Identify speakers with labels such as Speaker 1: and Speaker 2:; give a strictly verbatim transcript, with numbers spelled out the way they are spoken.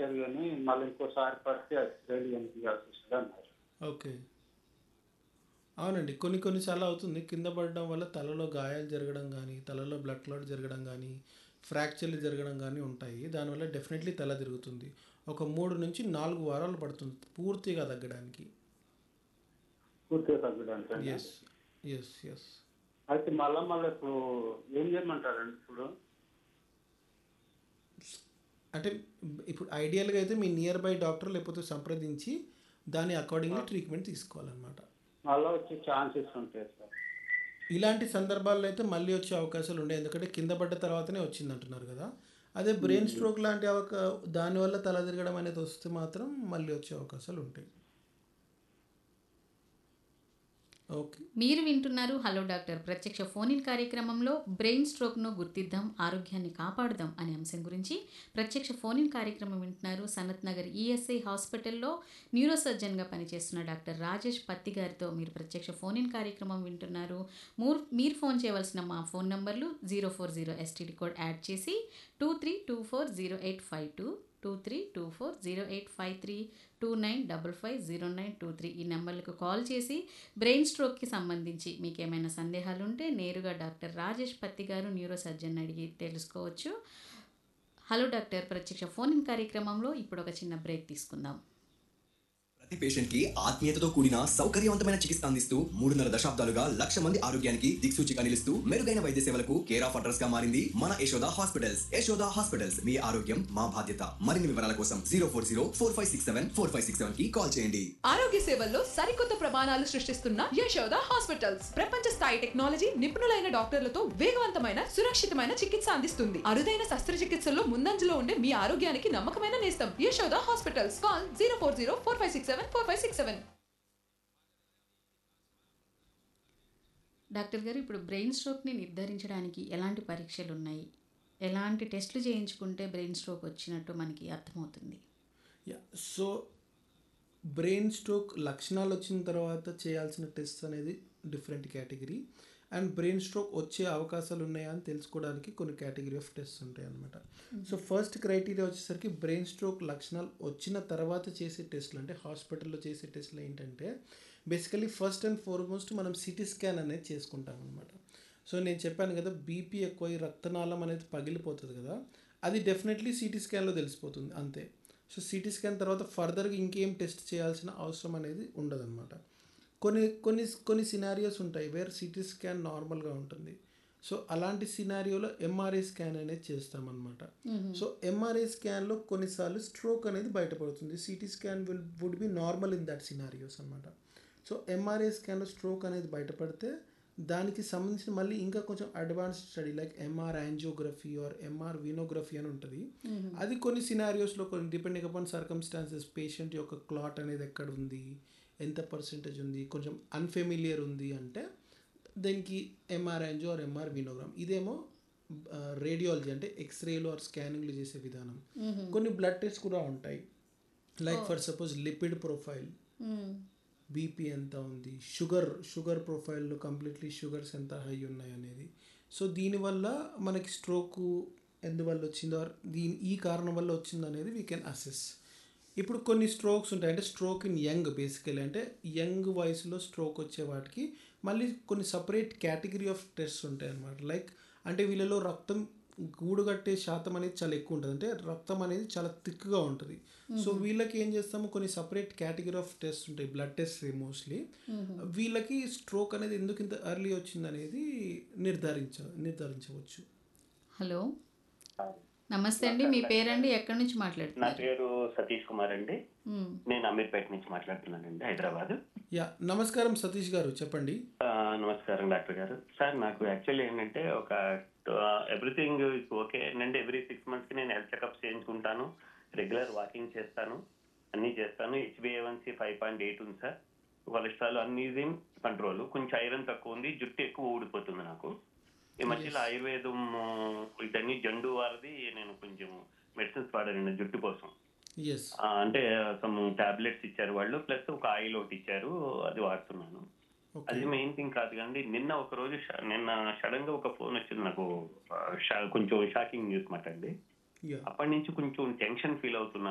Speaker 1: ఇచ్చారు గానీ, మళ్ళీ ఇంకోసారి పడితే ఎక్స్‌రేలు ఇయన్నీ తీయాల్సొస్తదన్నారు.
Speaker 2: ఓకే. అవునండి. కొన్ని కొన్ని సార్లు అవుతుంది. కింద పడడం వల్ల తలలో గాయాలు జరగడం గానీ, తలలో బ్లడ్ క్లాట్ జరగడం గానీ, ఫ్రాక్చర్‌లు జరగడం గానీ ఉంటాయి. దానివల్ల డెఫినెట్‌లీ తల తిరుగుతుంది. ఒక మూడు నుంచి నాలుగు వారాలు పడుతుంది పూర్తిగా తగ్గడానికి.
Speaker 1: పూర్తిగా తగ్గడానికండి?
Speaker 2: యెస్. యెస్. యెస్.
Speaker 1: అయితే మళ్ళా మళ్ళా ఇప్పుడు ఏం చేయమంటారండి ఇప్పుడు?
Speaker 2: అంటే ఇప్పుడు ఐడియల్‌గా అయితే మీ నియర్ బై డాక్టర్ లేకపోతే సంప్రదించి దాని
Speaker 1: ఆ!
Speaker 2: Accordingly treatment తీసుకోవాలనమాట.
Speaker 1: మళ్ళా వచ్చే ఛాన్సెస్ ఉంటాయా సార్?
Speaker 2: ఇలాంటి సందర్భాల్లో అయితే మళ్ళీ వచ్చే అవకాశాలు ఉండయి. ఎందుకంటే కింద పడ్డ తర్వాతనే వచ్చిందంటున్నారు గదా! అదే బ్రెయిన్
Speaker 1: హుహు.
Speaker 2: స్ట్రోక్ లాంటి అవక దానివల్ల తల తిరగడం అనేది వస్తే మాత్రం మళ్ళీ వచ్చే అవకాశాలు ఉంటాయి. ఓకే.
Speaker 3: మీరు వింటున్నారు హలో డాక్టర్ ప్రత్యక్ష ఫోన్ ఇన్ కార్యక్రమంలో బ్రెయిన్ స్ట్రోక్ను గుర్తిద్దాం ఆరోగ్యాన్ని కాపాడుదాం అనే అంశం గురించి ప్రత్యక్ష ఫోన్ ఇన్ కార్యక్రమం వింటున్నారు. సనత్ నగర్ ఈఎస్ఐ హాస్పిటల్లో న్యూరో సర్జన్గా పనిచేస్తున్న డాక్టర్ రాజేష్ పత్తి గారితో మీరు ప్రత్యక్ష ఫోన్ ఇన్ కార్యక్రమం వింటున్నారు. మూర్ మీరు ఫోన్ చేయవలసిన మా ఫోన్ నంబర్లు zero four zero STD code add చేసి two three two four zero eight five two two three two four zero eight five three two nine double five zero nine two three ఈ నెంబర్లకు call చేసి brain స్ట్రోక్కి సంబంధించి మీకు ఏమైనా సందేహాలు ఉంటే నేరుగా డాక్టర్ రాజేష్ పత్తి గారు న్యూరో సర్జన్ అడిగి తెలుసుకోవచ్చు. హలో డాక్టర్ ప్రత్యక్ష ఫోన్ ఇన్ కార్యక్రమంలో ఇప్పుడు ఒక చిన్న బ్రేక్ తీసుకుందాం.
Speaker 4: ప్రతి పేషెంట్ కి ఆత్మీయతతో కూడిన సౌకర్యవంతమైన చికిత్స అందిస్తూ మూడున్నర దశాబ్దాలుగా లక్ష మంది ఆరోగ్యానికి దిక్సూచిగా నిలుస్తూ మెరుగైన వైద్య సేవలకు కేర్ ఆఫ్ అడ్రస్ గా మారింది మన యశోద హాస్పిటల్స్. యశోద హాస్పిటల్స్, మీ ఆరోగ్యం మా బాధ్యత. మరిన్ని వివరాల కోసం zero four zero four five six seven four five six seven కి కాల్ చేయండి.
Speaker 5: ఆరోగ్య సేవల్లో సరికొత్త ప్రమాణాలు సృష్టిస్తున్న యశోద హాస్పిటల్స్ ప్రపంచ స్థాయి టెక్నాలజీ, నిపుణులైన డాక్టర్లతో వేగవంతమైన సురక్షితమైన చికిత్స అందిస్తుంది. అరుదైన శస్త్రచికిత్సల్లో ముందంజలో ఉండే మీ ఆరోగ్యానికి నమ్మకమైన నేస్తం Yashoda hospitals. Call zero four zero four five six seven four five six seven.
Speaker 3: Doctor గారు ఇప్పుడు బ్రెయిన్ స్ట్రోక్ని నిర్ధారించడానికి ఎలాంటి పరీక్షలు ఉన్నాయి, ఎలాంటి టెస్టులు చేయించుకుంటే బ్రెయిన్ స్ట్రోక్ వచ్చినట్టు మనకి అర్థమవుతుంది?
Speaker 2: యా సో బ్రెయిన్ స్ట్రోక్ లక్షణాలు వచ్చిన తర్వాత చేయాల్సిన టెస్ట్ అనేది different category. And brain stroke వచ్చే అవకాశాలు ఉన్నాయా అని తెలుసుకోవడానికి కొన్ని కేటగిరీ ఆఫ్ టెస్ట్ ఉంటాయి అన్నమాట. సో ఫస్ట్ క్రైటీరియా వచ్చేసరికి బ్రెయిన్ స్ట్రోక్ లక్షణాలు వచ్చిన తర్వాత చేసే టెస్టులు, అంటే హాస్పిటల్లో చేసే టెస్టులు ఏంటంటే బేసికలీ ఫస్ట్ అండ్ ఫార్మోస్ట్ మనం సిటీ స్కాన్ అనేది చేసుకుంటాం అనమాట. సో నేను చెప్పాను కదా, బీపీ ఎక్కువై రక్తనాళం అనేది పగిలిపోతుంది కదా, అది డెఫినెట్లీ సిటీ స్కాన్లో తెలిసిపోతుంది అంతే. సో సిటీ స్కాన్ తర్వాత ఫర్దర్గా ఇంకేం టెస్ట్ చేయాల్సిన అవసరం అనేది ఉండదన్నమాట. కొన్ని కొన్ని కొన్ని సినారియోస్ ఉంటాయి వేర్ సిటీ స్కాన్ నార్మల్గా ఉంటుంది. సో అలాంటి సినారియోలో ఎంఆర్ఐ స్కాన్ అనేది చేస్తామన్నమాట. సో ఎంఆర్ఐ స్కాన్లో కొన్నిసార్లు స్ట్రోక్ అనేది బయటపడుతుంది. CT scan will would be normal in that scenarios అనమాట. సో ఎంఆర్ఐ స్కాన్లో స్ట్రోక్ అనేది బయటపడితే దానికి సంబంధించిన మళ్ళీ ఇంకా కొంచెం advanced study like MR angiography are MR వీనోగ్రఫీ అని ఉంటుంది. అది కొన్ని సినారియోస్లో కొన్ని డిపెండింగ్ అపాన్ సర్కమ్స్టాన్సెస్, పేషెంట్ యొక్క క్లాట్ అనేది ఎక్కడ ఉంది, ఎంత పర్సెంటేజ్ ఉంది, కొంచెం అన్ఫెమిలియర్ ఉంది అంటే దీనికి ఎంఆర్ యాంజియో ఆర్ ఎంఆర్ వీనోగ్రామ్. ఇదేమో రేడియాలజీ అంటే ఎక్స్రేలు ఆర్ స్కానింగ్లు చేసే విధానం. కొన్ని బ్లడ్ టెస్ట్ కూడా ఉంటాయి like for suppose lipid profile, BP ఎంత ఉంది, షుగర్ షుగర్ ప్రొఫైల్లో కంప్లీట్లీ షుగర్స్ ఎంత హై ఉన్నాయి అనేది. సో దీనివల్ల మనకి స్ట్రోక్ ఎందువల్ల వచ్చిందో ఆర్ దీని ఈ కారణం వల్ల వచ్చిందో అనేది వీ కెన్ అసెస్. ఇప్పుడు కొన్ని స్ట్రోక్స్ ఉంటాయి, అంటే స్ట్రోక్ ఇన్ యంగ్, బేసికలీ అంటే యంగ్ వయసులో స్ట్రోక్ వచ్చే వాటికి మళ్ళీ కొన్ని సపరేట్ కేటగిరీ ఆఫ్ టెస్ట్స్ ఉంటాయి అన్నమాట. లైక్ అంటే వీళ్ళలో రక్తం గూడుగట్టే శాతం అనేది చాలా ఎక్కువ ఉంటుంది, అంటే రక్తం అనేది చాలా థిక్గా ఉంటుంది. సో వీళ్ళకి ఏం చేస్తాము, కొన్ని సపరేట్ కేటగిరీ ఆఫ్ టెస్ట్ ఉంటాయి, బ్లడ్ టెస్ట్ మోస్ట్లీ. వీళ్ళకి స్ట్రోక్ అనేది ఎందుకు ఇంత ఎర్లీ వచ్చింది అనేది నిర్ధారించ నిర్ధారించవచ్చు.
Speaker 3: హలో, నమస్తే అండి. మీ పేరండి, ఎక్కడి నుంచి
Speaker 6: నా
Speaker 3: మాట్లాడుతున్నారు?
Speaker 6: పేరు సతీష్ కుమార్ అండి.
Speaker 3: మ్మ్.
Speaker 6: నేను అమీర్పేట నుంచి మాట్లాడుతున్నానండి, హైదరాబాద్.
Speaker 2: యా నమస్కారం సతీష్ గారు, చెప్పండి.
Speaker 6: ఆ, నమస్కారం డాక్టర్ గారు. సార్ నాకు యాక్చువల్లీ ఏంటంటే ఒక ఎవ్రీథింగ్ ఓకే ఏంటంటే ఎవ్రీ సిక్స్ మంత్స్ కి నేను హెల్త్ చెకప్ చేయించుకుంటాను, రెగ్యులర్ వాకింగ్ చేస్తాను, అన్ని చేస్తాను. హెచ్బిఏవన్సీ ఫైవ్ పాయింట్ ఎయిట్ ఉంది సార్. కొలెస్ట్రాల్ అన్ని కంట్రోల్, కొంచెం ఐరన్ తక్కువ ఉంది, జుట్టు ఎక్కువ ఊడిపోతుంది నాకు. ఈ మధ్యలో ఆయుర్వేదం ఇదన్నీ జండు వారిది నేను కొంచెం మెడిసిన్స్ వాడానండి జుట్టు కోసం.
Speaker 2: ఎస్
Speaker 6: ఆ, అంటే సమ్ టాబ్లెట్స్ ఇచ్చారు వాళ్ళు, ప్లస్ ఒక ఆయిల్ ఒకటి ఇచ్చారు, అది వాడుతున్నాను. అది మెయిన్ థింగ్ కాదు కానీ నిన్న ఒక రోజు ష- నిన్న సడన్ గా ఒక ఫోన్ వచ్చింది నాకు, ఆ, షా- కొంచెం షాకింగ్ న్యూస్ మాట అండి.
Speaker 2: యా
Speaker 6: అప్పటి నుంచి కొంచెం టెన్షన్ ఫీల్ అవుతున్నాను.